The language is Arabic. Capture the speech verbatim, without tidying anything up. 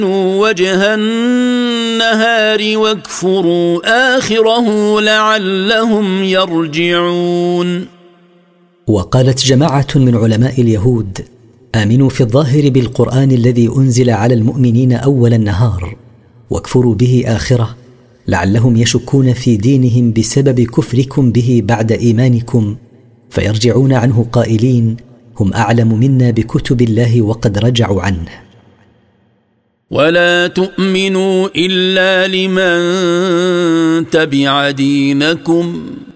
وجه النهار واكفروا آخره لعلهم يرجعون. وقالت جماعة من علماء اليهود: آمنوا في الظاهر بالقرآن الذي أنزل على المؤمنين أول النهار، واكفروا به آخره لعلهم يشكون في دينهم بسبب كفركم به بعد إيمانكم، فيرجعون عنه قائلين: هم أعلم منا بكتب الله وقد رجعوا عنه. ولا تؤمنوا إلا لمن تبع دينكم